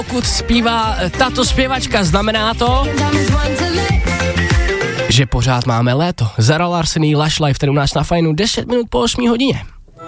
Pokud zpívá tato zpěvačka, znamená to, že pořád máme léto. Zara Larsson, Lush Life, tady u nás na Fajnu 10 minut po 8 hodině.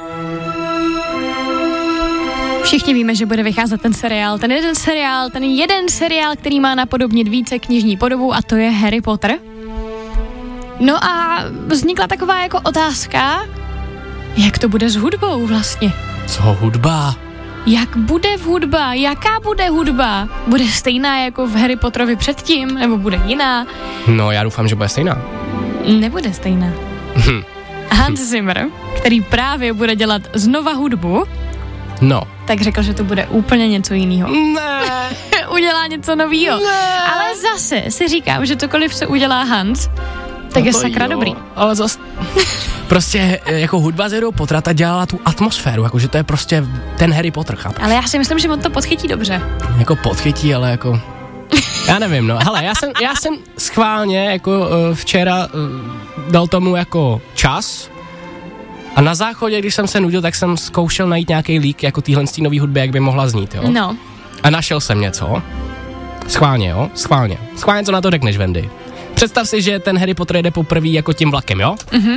Všichni víme, že bude vycházet ten jeden seriál, který má napodobnit více knižní podobu, a to je Harry Potter. No a vznikla taková jako otázka, jak to bude s hudbou vlastně? Co hudba? Jak bude hudba? Jaká bude hudba? Bude stejná jako v Harry Potterovi předtím, nebo bude jiná? No, já doufám, že bude stejná. Nebude stejná. Hans Zimmer, který právě bude dělat znova hudbu, tak řekl, že to bude úplně něco jiného. Ne. Udělá něco novýho. Ale zase si říkám, že cokoliv, co udělá Hans, tak je sakra dobrý. Ale zase prostě jako hudba z Harry Pottera ta dělala tu atmosféru, jakože to je prostě ten Harry Potter, chápeš? Ale já si myslím, že on to podchytí dobře. Jako podchytí, ale jako já nevím, no. Hele, já jsem schválně jako včera dal tomu jako čas a na záchodě, když jsem se nudil, tak jsem zkoušel najít nějaký leak jako téhle nový hudby, jak by mohla znít, jo? No. A našel jsem něco. Schválně, jo? Schválně, co na to řekneš, Wendy? Představ si, že ten Harry Potter jede poprvé jako tím vlakem, jo? Mhm.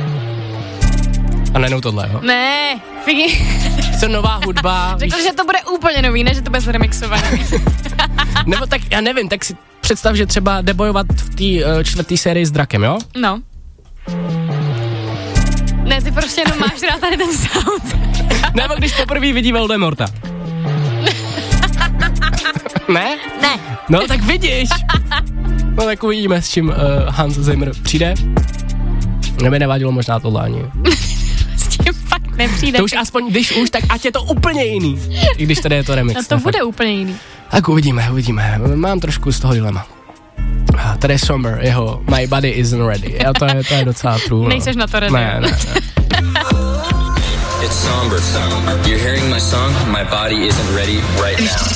A nejenom tohle, jo? Ne, figi. Co nová hudba. Řekl, že to bude úplně nový, ne, že to bude zremixovaný. Nebo tak, já nevím, tak si představ, že třeba jde bojovat v té 4. sérii s drakem, jo? No. Ne, ty prostě jenom máš rád tady ten sound. Nebo když poprvé vidí Voldemorta. Ne? Ne. No tak vidíš. No tak uvidíme, s čím Hans Zimmer přijde. Neby nevadilo možná tohle ani. S tím fakt nepřijde. To už aspoň, když už, tak ať je to úplně jiný. I když tady je to remix. No to bude úplně jiný. Tak uvidíme. Mám trošku z toho dilema. Tady je Somber, jeho My Body Isn't Ready. A to je docela true. No. Nejseš na to ready. Ne. It's Somber. You're hearing my song, My Body Isn't Ready right now.